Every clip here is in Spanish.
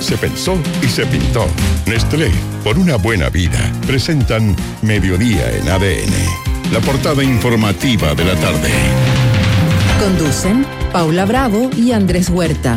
se pensó y se pintó. Nestlé, por una buena vida, presentan Mediodía en ADN. La portada informativa de la tarde. Conducen Paula Bravo y Andrés Huerta.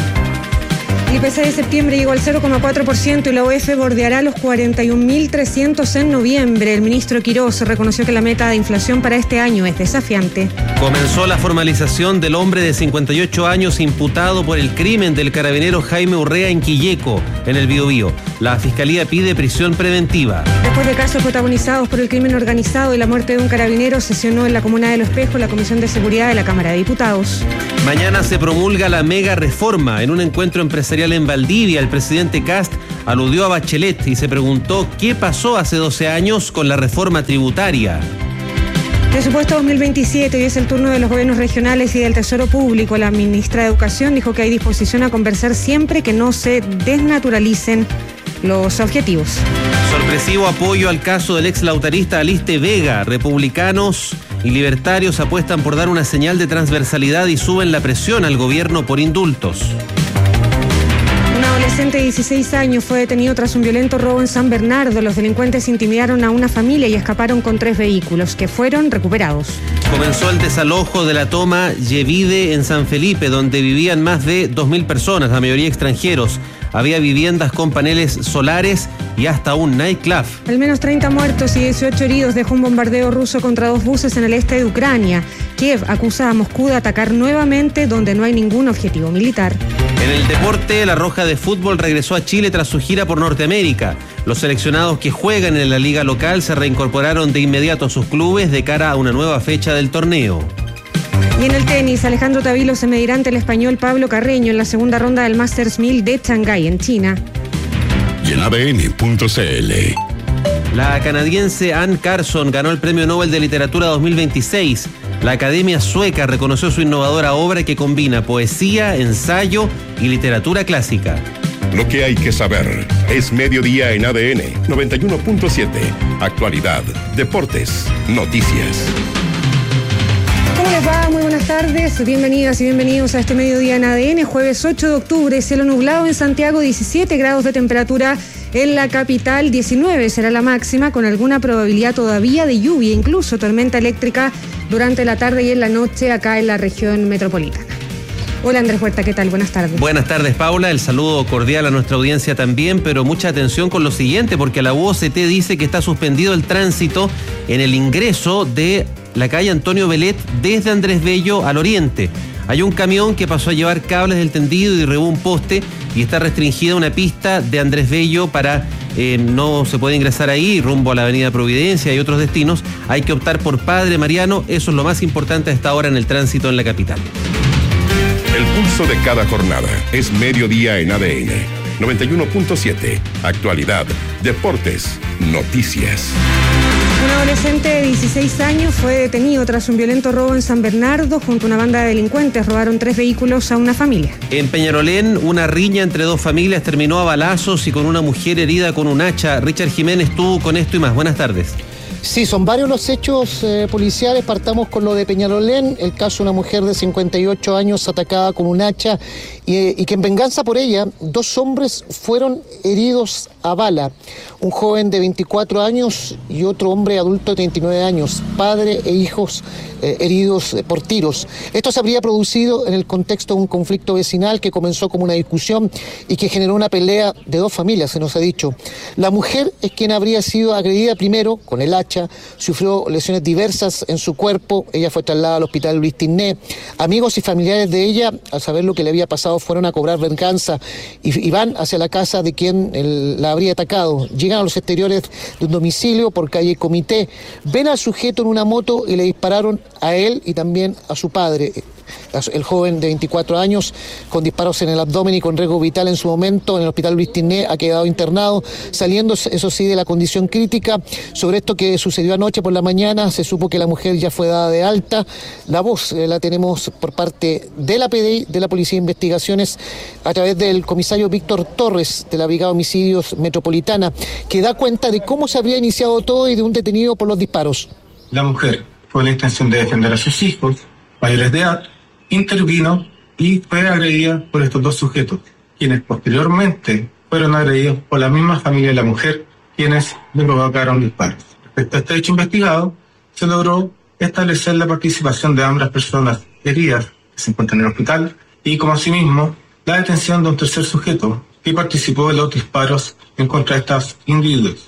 El IPC de septiembre llegó al 0,4% y la UEF bordeará los 41.300 en noviembre. El ministro Quirós reconoció que la meta de inflación para este año es desafiante. Comenzó la formalización del hombre de 58 años imputado por el crimen del carabinero Jaime Urrea en Quilleco, en el Biobío. La Fiscalía pide prisión preventiva. Después de casos protagonizados por el crimen organizado y la muerte de un carabinero, sesionó en la comuna de Los Espejos la Comisión de Seguridad de la Cámara de Diputados. Mañana se promulga la mega reforma. En un encuentro empresarial en Valdivia, el presidente Kast aludió a Bachelet y se preguntó qué pasó hace 12 años con la reforma tributaria. Presupuesto 2027, hoy es el turno de los gobiernos regionales y del Tesoro Público. La ministra de Educación dijo que hay disposición a conversar siempre que no se desnaturalicen los objetivos. Sorpresivo apoyo al caso del ex lautarista Aliste Vega. Republicanos y libertarios apuestan por dar una señal de transversalidad y suben la presión al gobierno por indultos. Un adolescente de 16 años fue detenido tras un violento robo en San Bernardo. Los delincuentes intimidaron a una familia y escaparon con 3 vehículos, que fueron recuperados. Comenzó el desalojo de la toma Yevide en San Felipe, donde vivían más de 2.000 personas, la mayoría extranjeros. Había viviendas con paneles solares y hasta un nightclub. Al menos 30 muertos y 18 heridos dejó un bombardeo ruso contra 2 buses en el este de Ucrania. Kiev acusa a Moscú de atacar nuevamente donde no hay ningún objetivo militar. En el deporte, la Roja de Fútbol regresó a Chile tras su gira por Norteamérica. Los seleccionados que juegan en la liga local se reincorporaron de inmediato a sus clubes de cara a una nueva fecha del torneo. Y en el tenis, Alejandro Tavilo se medirá ante el español Pablo Carreño en la segunda ronda del Masters 1000 de Shanghái, en China. Y en ADN.cl. La canadiense Anne Carson ganó el Premio Nobel de Literatura 2026. La Academia Sueca reconoció su innovadora obra que combina poesía, ensayo y literatura clásica. Lo que hay que saber es Mediodía en ADN 91.7. Actualidad, deportes, noticias. ¿Cómo les va? Muy buenas tardes, bienvenidas y bienvenidos a este Mediodía en ADN, jueves 8 de octubre, cielo nublado en Santiago, 17 grados de temperatura en la capital, 19 será la máxima, con alguna probabilidad todavía de lluvia, incluso tormenta eléctrica durante la tarde y en la noche acá en la región metropolitana. Hola Andrés Huerta, ¿qué tal? Buenas tardes. Buenas tardes, Paula, el saludo cordial a nuestra audiencia también, pero mucha atención con lo siguiente, porque la UOCT dice que está suspendido el tránsito en el ingreso de la calle Antonio Belet desde Andrés Bello al oriente. Hay un camión que pasó a llevar cables del tendido y derribó un poste y está restringida una pista de Andrés Bello para no se puede ingresar ahí rumbo a la avenida Providencia y otros destinos. Hay que optar por Padre Mariano, eso es lo más importante a esta hora en el tránsito en la capital. El pulso de cada jornada es Mediodía en ADN 91.7. Actualidad, deportes, noticias. Un adolescente de 16 años fue detenido tras un violento robo en San Bernardo. Junto a una banda de delincuentes robaron 3 vehículos a una familia. En Peñarolén, una riña entre 2 familias terminó a balazos y con una mujer herida con un hacha. Richard Jiménez estuvo con esto y más. Buenas tardes. Sí, son varios los hechos policiales. Partamos con lo de Peñalolén, el caso de una mujer de 58 años atacada con un hacha y que en venganza por ella, 2 hombres fueron heridos a bala. Un joven de 24 años y otro hombre adulto de 39 años, padre e hijos heridos por tiros. Esto se habría producido en el contexto de un conflicto vecinal que comenzó como una discusión y que generó una pelea de 2 familias, se nos ha dicho. La mujer es quien habría sido agredida primero con el hacha, sufrió lesiones diversas en su cuerpo, ella fue trasladada al hospital Luis Tinné. Amigos y familiares de ella, al saber lo que le había pasado, fueron a cobrar venganza y van hacia la casa de quien la habría atacado. Llegan a los exteriores de un domicilio por calle Comité, ven al sujeto en una moto y le dispararon a él y también a su padre. El joven de 24 años, con disparos en el abdomen y con riesgo vital en su momento, en el hospital Luis Tinné, ha quedado internado, saliendo, eso sí, de la condición crítica. Sobre esto que sucedió anoche por la mañana, se supo que la mujer ya fue dada de alta. La voz la tenemos por parte de la PDI, de la Policía de Investigaciones, a través del comisario Víctor Torres, de la Brigada de Homicidios Metropolitana, que da cuenta de cómo se habría iniciado todo y de un detenido por los disparos. La mujer, con la intención de defender a sus hijos mayores de edad, intervino y fue agredida por estos 2 sujetos, quienes posteriormente fueron agredidos por la misma familia de la mujer, quienes le provocaron disparos. Respecto a este hecho investigado, se logró establecer la participación de ambas personas heridas que se encuentran en el hospital y, como asimismo, la detención de un tercer sujeto que participó en los disparos en contra de estos individuos.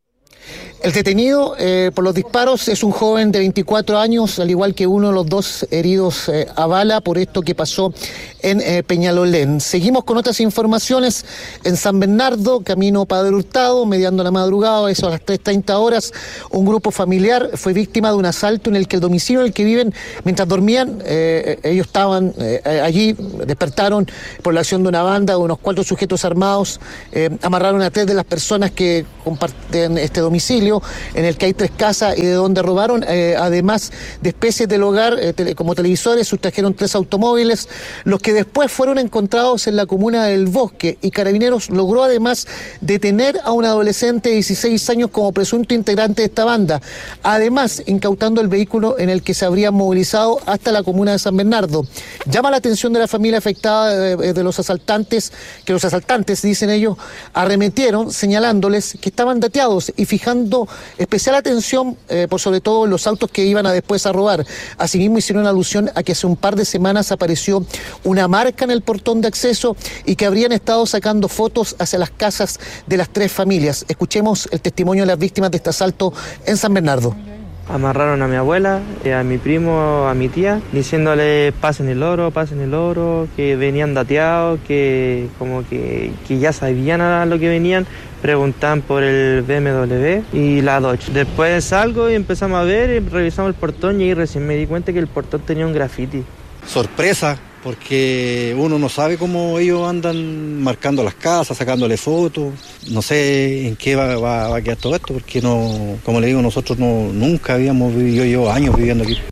El detenido por los disparos es un joven de 24 años, al igual que uno de los dos heridos a bala por esto que pasó en Peñalolén. Seguimos con otras informaciones en San Bernardo, camino Padre Hurtado, mediando la madrugada, eso a las 3:30 horas. Un grupo familiar fue víctima de un asalto en el que el domicilio en el que viven, mientras dormían, ellos estaban allí, despertaron por la acción de una banda de unos 4 sujetos armados, amarraron a 3 de las personas que comparten este domicilio, en el que hay 3 casas y de donde robaron, además de especies del hogar, como televisores, sustrajeron 3 automóviles, los que después fueron encontrados en la comuna del Bosque, y Carabineros logró además detener a un adolescente de 16 años como presunto integrante de esta banda, además incautando el vehículo en el que se habrían movilizado hasta la comuna de San Bernardo. Llama la atención de la familia afectada de los asaltantes, que los asaltantes, dicen ellos, arremetieron señalándoles que estaban dateados y fijando especial atención por sobre todo los autos que iban a después a robar. Asimismo hicieron alusión a que hace un par de semanas apareció una marca en el portón de acceso y que habrían estado sacando fotos hacia las casas de las 3 familias. Escuchemos el testimonio de las víctimas de este asalto en San Bernardo. Amarraron a mi abuela, a mi primo, a mi tía, diciéndole pasen el oro, que venían dateados, que como que ya sabían a lo que venían, preguntaban por el BMW y la Dodge. Después salgo y empezamos a ver, y revisamos el portón y ahí recién me di cuenta que el portón tenía un graffiti. Sorpresa, porque uno no sabe cómo ellos andan marcando las casas, sacándole fotos. No sé en qué va a quedar todo esto, porque no, como le digo, nosotros nunca habíamos vivido, yo llevo años viviendo aquí.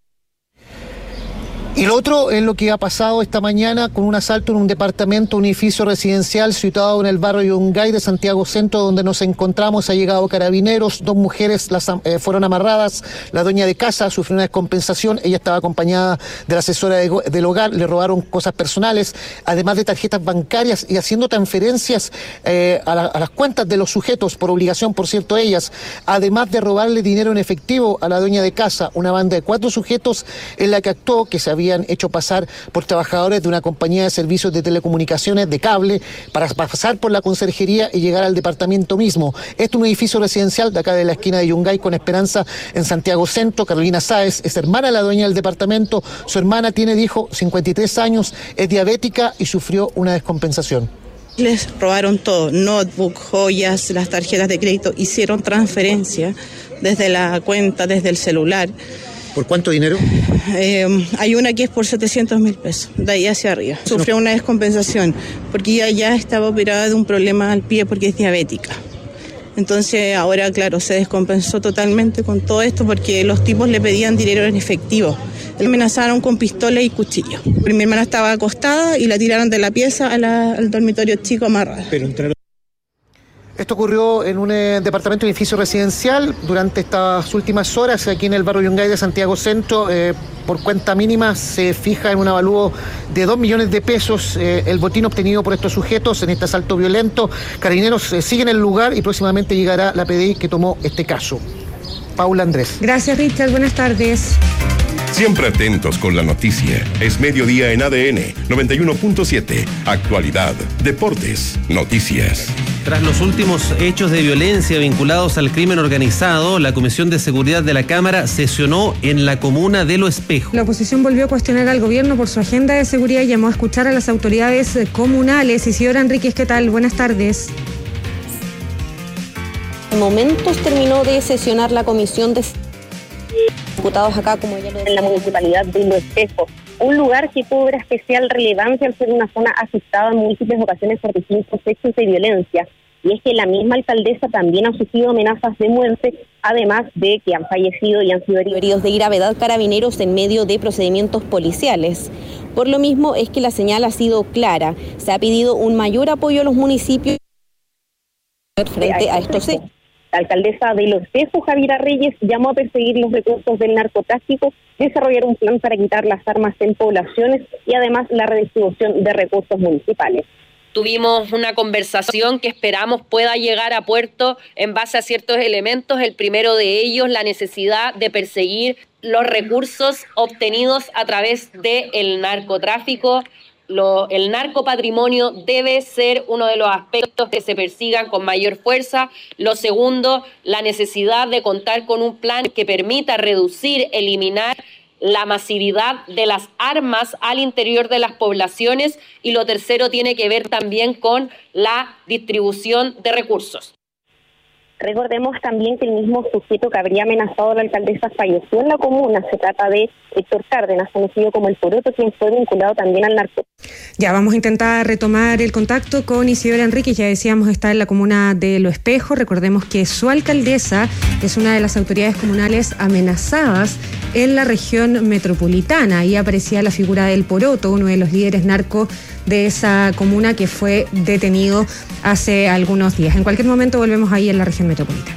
Y lo otro es lo que ha pasado esta mañana con un asalto en un departamento, un edificio residencial situado en el barrio Yungay de Santiago Centro, donde nos encontramos. Ha llegado Carabineros, 2 mujeres fueron amarradas, la dueña de casa sufrió una descompensación, ella estaba acompañada de la asesora del hogar, le robaron cosas personales, además de tarjetas bancarias y haciendo transferencias a las cuentas de los sujetos, por obligación, por cierto, ellas, además de robarle dinero en efectivo a la dueña de casa. Una banda de 4 sujetos en la que actuó, que se habían hecho pasar por trabajadores de una compañía de servicios de telecomunicaciones de cable para pasar por la conserjería y llegar al departamento mismo. Este es un edificio residencial de acá de la esquina de Yungay con Esperanza en Santiago Centro. Carolina Sáez es hermana de la dueña del departamento. Su hermana tiene, dijo, 53 años, es diabética y sufrió una descompensación. Les robaron todo, notebook, joyas, las tarjetas de crédito, hicieron transferencia desde la cuenta, desde el celular. ¿Por cuánto dinero? Hay una que es por 700.000 pesos, de ahí hacia arriba. Sufrió una descompensación porque ella ya estaba operada de un problema al pie porque es diabética. Entonces ahora, claro, se descompensó totalmente con todo esto porque los tipos le pedían dinero en efectivo. Le amenazaron con pistola y cuchillo. Mi hermana estaba acostada y la tiraron de la pieza al dormitorio chico amarrada. Esto ocurrió en un departamento de edificio residencial durante estas últimas horas aquí en el barrio Yungay de Santiago Centro. Por cuenta mínima se fija en un avalúo de 2 millones de pesos el botín obtenido por estos sujetos en este asalto violento. Carabineros sigue en el lugar y próximamente llegará la PDI que tomó este caso. Paula Andrés. Gracias, Richard. Buenas tardes. Siempre atentos con la noticia. Es mediodía en ADN 91.7. Actualidad, deportes, noticias. Tras los últimos hechos de violencia vinculados al crimen organizado, la Comisión de Seguridad de la Cámara sesionó en la comuna de Lo Espejo. La oposición volvió a cuestionar al gobierno por su agenda de seguridad y llamó a escuchar a las autoridades comunales. Isidora Enríquez, ¿qué tal? Buenas tardes. En momentos terminó de sesionar la comisión de diputados acá, como ya lo decía, en la municipalidad de Lo Espejo, un lugar que cobra especial relevancia al ser una zona afectada en múltiples ocasiones por distintos hechos de violencia. Y es que la misma alcaldesa también ha sufrido amenazas de muerte, además de que han fallecido y han sido heridos de gravedad Carabineros en medio de procedimientos policiales. Por lo mismo es que la señal ha sido clara. Se ha pedido un mayor apoyo a los municipios frente a estos hechos. La alcaldesa de Lo Espejo, Javiera Reyes, llamó a perseguir los recursos del narcotráfico, desarrollar un plan para quitar las armas en poblaciones y además la redistribución de recursos municipales. tuvimos una conversación que esperamos pueda llegar a puerto en base a ciertos elementos. El primero de ellos, la necesidad de perseguir los recursos obtenidos a través del narcotráfico. El narcopatrimonio debe ser uno de los aspectos que se persigan con mayor fuerza. Lo segundo, la necesidad de contar con un plan que permita reducir, eliminar la masividad de las armas al interior de las poblaciones. Y lo tercero tiene que ver también con la distribución de recursos. Recordemos también que el mismo sujeto que habría amenazado a la alcaldesa falleció en la comuna. Se trata de Héctor Cárdenas, conocido como el Poroto, quien fue vinculado también al narcotráfico. Ya, vamos a intentar retomar el contacto con Isidora Enríquez. Ya decíamos, está en la comuna de Lo Espejo. Recordemos que su alcaldesa es una de las autoridades comunales amenazadas en la región metropolitana. Ahí aparecía la figura del Poroto, uno de los líderes narcos de esa comuna, que fue detenido hace algunos días. En cualquier momento volvemos ahí en la región metropolitana.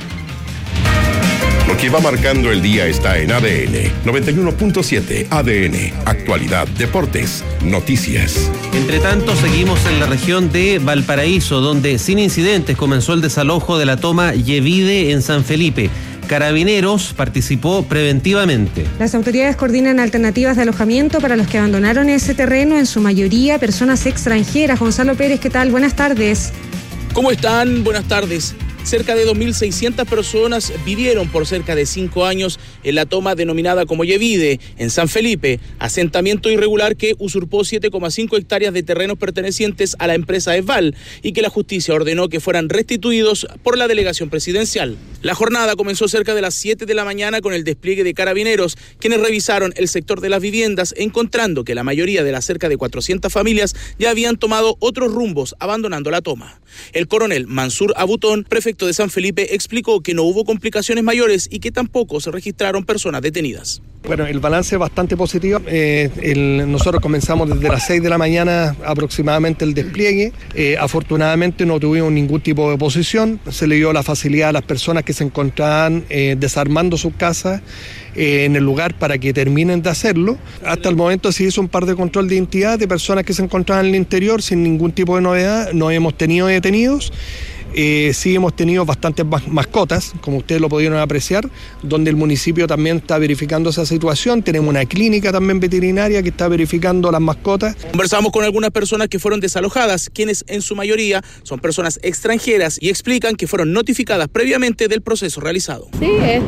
Lo que va marcando el día está en ADN 91.7. ADN, actualidad, deportes, noticias. Entre tanto, seguimos en la región de Valparaíso, donde sin incidentes comenzó el desalojo de la toma Yevide en San Felipe. Carabineros participó preventivamente. Las autoridades coordinan alternativas de alojamiento para los que abandonaron ese terreno, en su mayoría personas extranjeras. Gonzalo Pérez, ¿qué tal? Buenas tardes. ¿Cómo están? Buenas tardes. Cerca de 2.600 personas vivieron por cerca de 5 años en la toma denominada como Yevide, en San Felipe, asentamiento irregular que usurpó 7,5 hectáreas de terrenos pertenecientes a la empresa ESVAL y que la justicia ordenó que fueran restituidos por la delegación presidencial. La jornada comenzó cerca de las 7 de la mañana con el despliegue de carabineros, quienes revisaron el sector de las viviendas, encontrando que la mayoría de las cerca de 400 familias ya habían tomado otros rumbos, abandonando la toma. El coronel Mansur Abutón, prefecto de San Felipe, explicó que no hubo complicaciones mayores y que tampoco se registraron personas detenidas. Bueno, el balance es bastante positivo. Nosotros comenzamos desde las 6 de la mañana aproximadamente el despliegue. Afortunadamente no tuvimos ningún tipo de oposición. Se le dio la facilidad a las personas que se encontraban desarmando sus casas en el lugar para que terminen de hacerlo. Hasta el momento se hizo un par de control de identidad de personas que se encontraban en el interior sin ningún tipo de novedad. No hemos tenido detenidos. Sí hemos tenido bastantes mascotas, como ustedes lo pudieron apreciar, donde el municipio también está verificando esa situación. Tenemos una clínica también veterinaria que está verificando las mascotas. Conversamos con algunas personas que fueron desalojadas, quienes en su mayoría son personas extranjeras, y explican que fueron notificadas previamente del proceso realizado. Sí,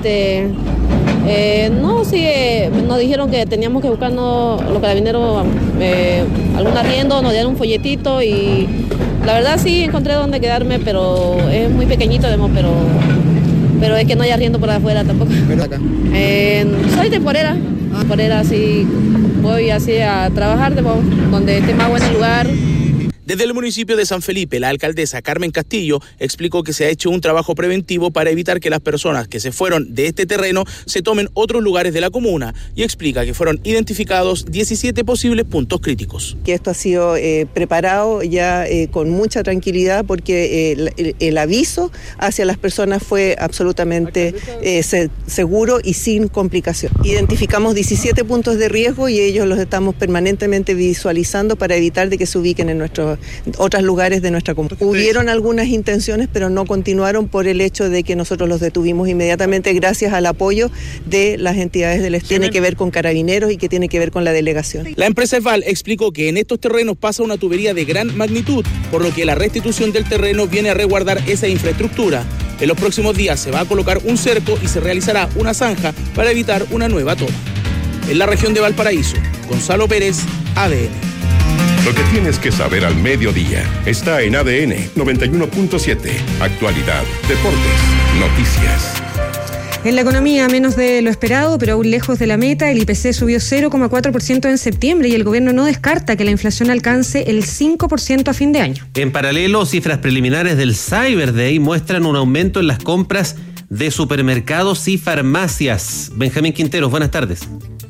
nos dijeron que teníamos que buscarnos los carabineros algún arriendo, nos dieron un folletito y la verdad sí encontré dónde quedarme, pero es muy pequeñito, pero es que no hay arriendo por afuera tampoco. Soy temporera, sí, voy así a trabajar donde esté más bueno el lugar. Desde el municipio de San Felipe, la alcaldesa Carmen Castillo explicó que se ha hecho un trabajo preventivo para evitar que las personas que se fueron de este terreno se tomen otros lugares de la comuna, y explica que fueron identificados 17 posibles puntos críticos. Que esto ha sido preparado ya con mucha tranquilidad, porque el aviso hacia las personas fue absolutamente seguro y sin complicación. Identificamos 17 puntos de riesgo y ellos los estamos permanentemente visualizando para evitar de que se ubiquen en otros lugares de nuestra comunidad. Hubieron algunas intenciones, pero no continuaron por el hecho de que nosotros los detuvimos inmediatamente gracias al apoyo de las entidades del Estado. Tiene que ver con carabineros y que tiene que ver con la delegación. La empresa ESVAL explicó que en estos terrenos pasa una tubería de gran magnitud, por lo que la restitución del terreno viene a resguardar esa infraestructura. En los próximos días se va a colocar un cerco y se realizará una zanja para evitar una nueva toma. En la región de Valparaíso, Gonzalo Pérez, ADN. Lo que tienes que saber al mediodía está en ADN 91.7. Actualidad, deportes, noticias. En la economía, menos de lo esperado, pero aún lejos de la meta, el IPC subió 0,4% en septiembre y el gobierno no descarta que la inflación alcance el 5% a fin de año. En paralelo, cifras preliminares del Cyber Day muestran un aumento en las compras de supermercados y farmacias. Benjamín Quinteros, buenas tardes.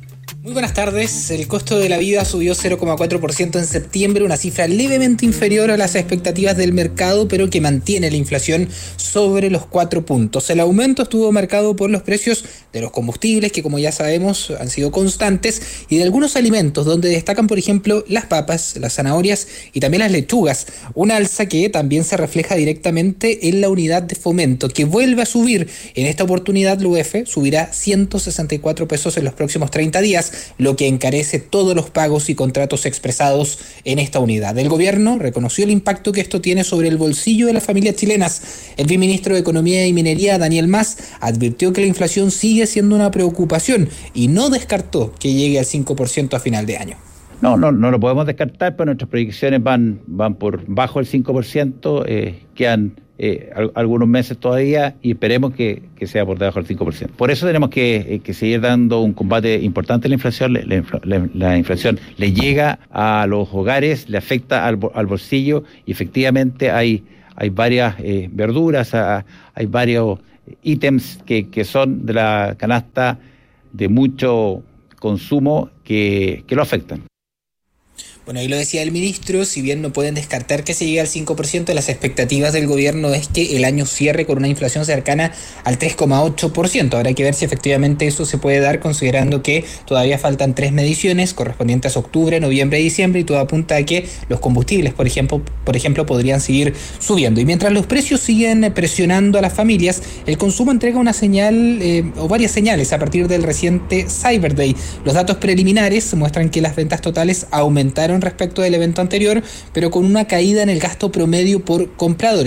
Muy buenas tardes. El costo de la vida subió 0,4% en septiembre, una cifra levemente inferior a las expectativas del mercado, pero que mantiene la inflación sobre los 4 puntos. El aumento estuvo marcado por los precios de los combustibles, que como ya sabemos han sido constantes, y de algunos alimentos, donde destacan, por ejemplo, las papas, las zanahorias y también las lechugas. Una alza que también se refleja directamente en la unidad de fomento, que vuelve a subir. En esta oportunidad, la UF subirá 164 pesos en los próximos 30 días, lo que encarece todos los pagos y contratos expresados en esta unidad. El gobierno reconoció el impacto que esto tiene sobre el bolsillo de las familias chilenas. El viceministro de Economía y Minería, Daniel Mas, advirtió que la inflación sigue siendo una preocupación y no descartó que llegue al 5% a final de año. No lo podemos descartar, pero nuestras proyecciones van por bajo el 5%, quedan algunos meses todavía y esperemos que sea por debajo del 5%. Por eso tenemos que seguir dando un combate importante a la inflación. La inflación le llega a los hogares, le afecta al bolsillo y efectivamente hay varias verduras, hay varios ítems que son de la canasta de mucho consumo que lo afectan. Bueno, ahí lo decía el ministro, si bien no pueden descartar que se llegue al 5%, las expectativas del gobierno es que el año cierre con una inflación cercana al 3,8%. Habrá que ver si efectivamente eso se puede dar, considerando que todavía faltan 3 mediciones correspondientes a octubre, noviembre y diciembre, y todo apunta a que los combustibles, por ejemplo, podrían seguir subiendo. Y mientras los precios siguen presionando a las familias, el consumo entrega una señal o varias señales a partir del reciente Cyber Day. Los datos preliminares muestran que las ventas totales aumentaron respecto del evento anterior, pero con una caída en el gasto promedio por comprador.